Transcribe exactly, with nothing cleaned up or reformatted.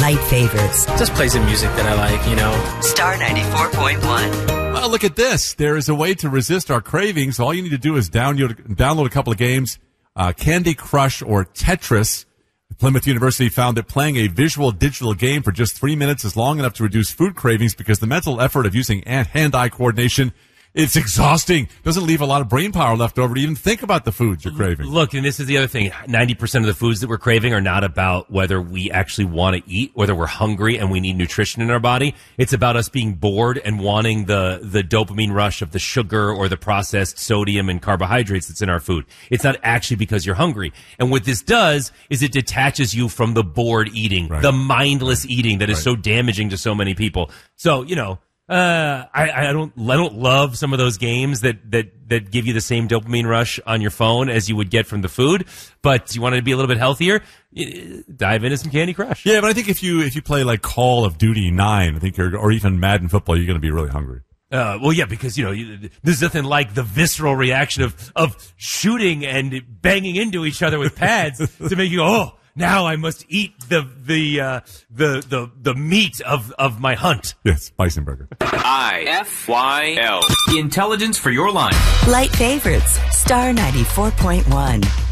Light favorites. Just play some music that I like, you know. Star ninety-four point one. Well, look at this. There is a way to resist our cravings. All you need to do is download, download a couple of games, uh, Candy Crush or Tetris. Plymouth University found that playing a visual digital game for just three minutes is long enough to reduce food cravings because the mental effort of using hand-eye coordination, it's exhausting. Doesn't leave a lot of brain power left over to even think about the foods you're craving. Look, and this is the other thing. ninety percent of the foods that we're craving are not about whether we actually want to eat, whether we're hungry and we need nutrition in our body. It's about us being bored and wanting the, the dopamine rush of the sugar or the processed sodium and carbohydrates that's in our food. It's not actually because you're hungry. And what this does is it detaches you from the bored eating, right. the mindless eating that is right. so damaging to so many people. So, you know, Uh, I, I don't, I don't love some of those games that, that, that give you the same dopamine rush on your phone as you would get from the food. But you want to be a little bit healthier, dive into some Candy Crush. Yeah, but I think if you, if you play like Call of Duty nine, I think you're, or even Madden football, you're going to be really hungry. Uh, well, yeah, because, you know, you, there's nothing like the visceral reaction of, of shooting and banging into each other with pads to make you go, oh, now I must eat the the uh, the the the meat of, of my hunt. Yes, bison burger. I F Y L. Intelligence for your line. Light favorites. Star ninety-four point one.